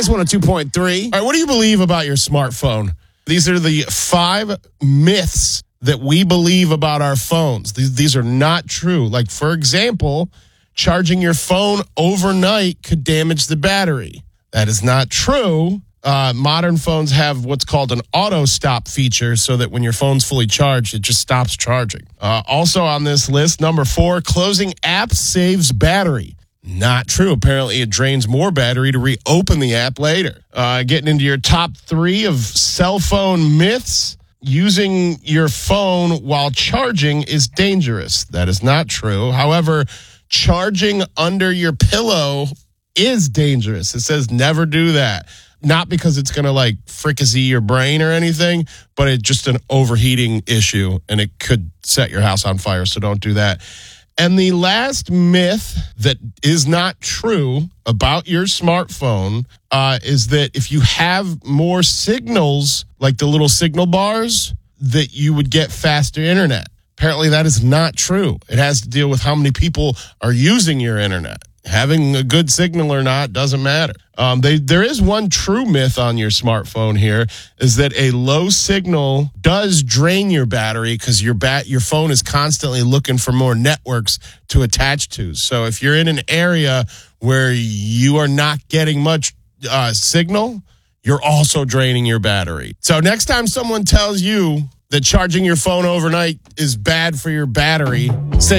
Kiss 102.3. All right, what do you believe about your smartphone? These are the 5 myths that we believe about our phones. These are not true. Like, for example, charging your phone overnight could damage the battery. That is not true. Modern phones have what's called an auto stop feature so that when your phone's fully charged, it just stops charging. Also on this list, number 4, closing apps saves battery. Not true. Apparently, it drains more battery to reopen the app later. Getting into your top 3 of cell phone myths. Using your phone while charging is dangerous. That is not true. However, charging under your pillow is dangerous. It says never do that. Not because it's going to fricassee your brain or anything, but it's just an overheating issue and it could set your house on fire. So don't do that. And the last myth that is not true about your smartphone is that if you have more signals, like the little signal bars, that you would get faster internet. Apparently that is not true. It has to deal with how many people are using your internet. Having a good signal or not doesn't matter. There is one true myth on your smartphone here, is that a low signal does drain your battery because your phone is constantly looking for more networks to attach to. So if you're in an area where you are not getting much signal, you're also draining your battery. So next time someone tells you that charging your phone overnight is bad for your battery, say